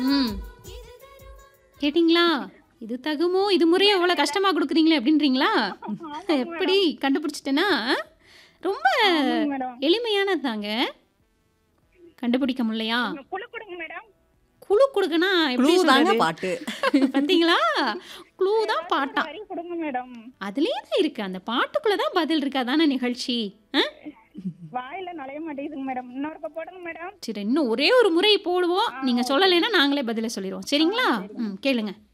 ம். கேட்டீங்களா? இது தகுமோ? இது முறையோ இவ்வளோ கஷ்டமா குடுக்குறீங்களே அப்படின்றீங்களா? ஆமாங்க எப்படி மேடம். கண்டுபிடிச்சிட்டேனா? ரொம்ப ஆமாங்க மேடம். எளிமையானது தாங்க. கண்டுபிடிக்க முடியலையா? கொஞ்சம் குழு குடுங்க மேடம். குழு குடுக்கனா க்ளூ எப்படி தாங்க சொல்றது? பாட்டு. பார்த்தீங்களா? க்ளூ தான் ஏதாச்சும் ஒரு பாட்டாம். வரி குடுங்க மேடம். அதிலேயே தான் இருக்கு. அந்த பாட்டுக்குள்ள தான் பதில் இருக்கு. அதானே நிகழ்ச்சி. அ? வாயில நுழைய மாட்டேங்குதுங்க மேடம். இன்னொருக்க போடுங்க மேடம். சரி இன்னும் ஒரே ஒரு முறை போடுவோம். நீங்க ஓகே. சொல்லலைன்னா நாங்களே பதில சொல்லிருவோம். ஆ சரிங்களா? சரிங்க. ம் கேளுங்க.